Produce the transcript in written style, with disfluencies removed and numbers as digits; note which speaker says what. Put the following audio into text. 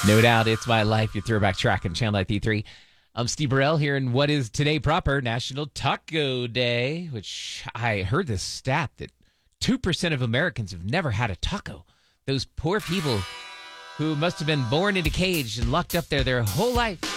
Speaker 1: No doubt, it's my life. Your throwback track in Channel 93. I'm Steve Burrell here in what is today proper National Taco Day, which I heard this stat that 2% of Americans have never had a taco. Those poor people who must have been born in a cage and locked up there their whole life.